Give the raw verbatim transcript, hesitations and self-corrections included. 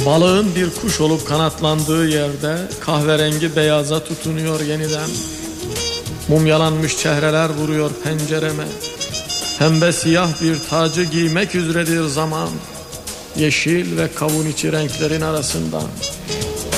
Balığın bir kuş olup kanatlandığı yerde kahverengi beyaza tutunuyor yeniden. Mumyalanmış çehreler vuruyor pencereme. Pembe siyah bir tacı giymek üzeredir zaman. Yeşil ve kavun içi renklerin arasından.